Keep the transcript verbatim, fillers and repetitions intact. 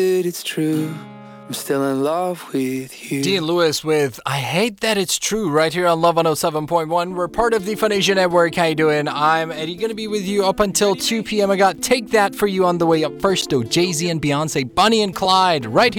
It's true. I'm still in love with you. Dean Lewis with I Hate That It's True right here on Love one oh seven point one. We're part of the Phonesia Network. How you doing? I'm Eddie, going to be with you up until two p.m. I got Take That for you on the way up first, though. Jay-Z and Beyonce, Bonnie and Clyde, right here.